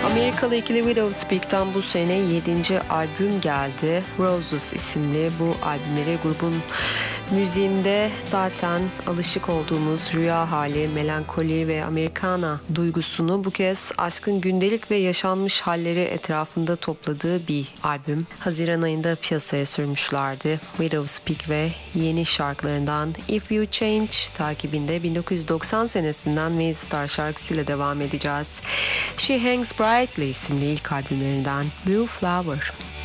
Amerikalı ikili Widowspeak'tan bu sene 7. albüm geldi. Roses isimli bu albümleri grubun müziğinde zaten alışık olduğumuz rüya hali, melankoli ve Americana duygusunu bu kez aşkın gündelik ve yaşanmış halleri etrafında topladığı bir albüm. Haziran ayında piyasaya sürmüşlerdi. Widowspeak ve yeni şarkılarından If You Change takibinde 1990 senesinden Main Star şarkısıyla devam edeceğiz. She Hangs Brightly isimli ilk albümlerinden Blue Flower.